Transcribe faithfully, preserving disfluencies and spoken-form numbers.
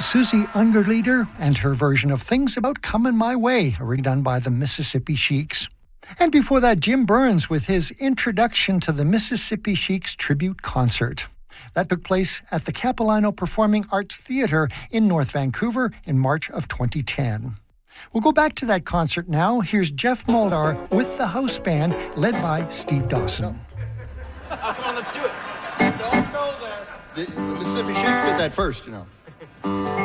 Susie Ungerleider and her version of Things About Comin' My Way, redone by the Mississippi Sheiks. And before that, Jim Burns with his introduction to the Mississippi Sheiks tribute concert. That took place at the Capilano Performing Arts Theatre in North Vancouver in March of twenty ten. We'll go back to that concert now. Here's Jeff Moldar with the house band led by Steve Dawson. Come on, let's do it. Don't go there. The Mississippi Sheiks did that first, you know.